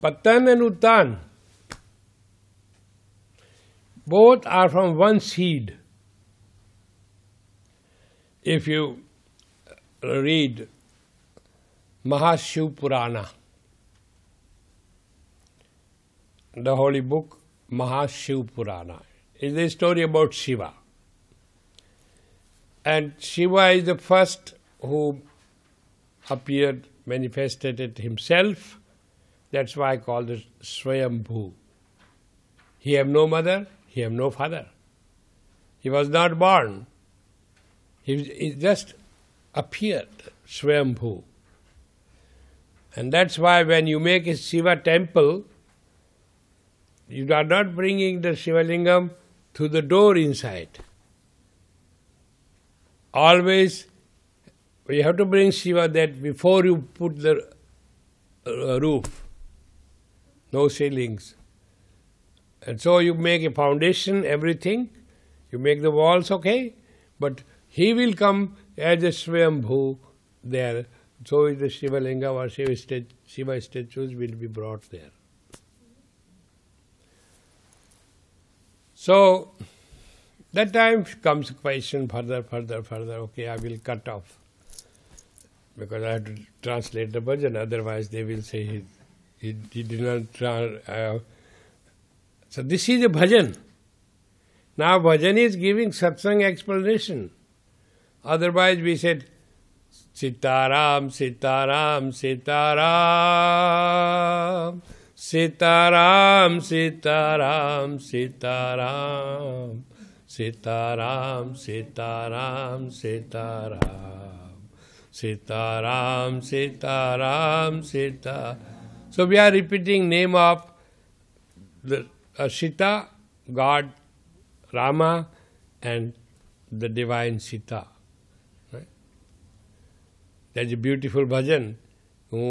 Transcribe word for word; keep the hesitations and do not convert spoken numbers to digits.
Patan and Uttan, both are from one seed. If you read Mahashiv Purana, the holy book Mahashiv Purana, is a story about Shiva. And Shiva is the first who appeared, manifested it himself. That's why I call it Swayambhu. He have no mother, he have no father. He was not born. He, he just appeared, Swayambhu. And that's why when you make a Shiva temple, you are not bringing the Shiva Lingam to the door inside. Always, you have to bring Shiva that before you put the uh, roof, no ceilings. And so you make a foundation, everything, you make the walls okay, but he will come as a Swayambhu there. So the Shiva Lingam or Shiva, stat- Shiva statues will be brought there. So, that time comes a question further, further, further. Okay, I will cut off because I have to translate the bhajan. Otherwise, they will say he, he, he did not. Tra- uh. So this is a bhajan. Now bhajan is giving satsang explanation. Otherwise, we said Sitaram, Sitaram, Sitaram. Sitaram, Sitaram, Sitaram, Sitaram, Sitaram, Sitaram, Sitaram, Sitaram, Sitaram. So we are repeating name of the uh, Sita, God, Rama, and the divine Sita. Right? That's a beautiful bhajan.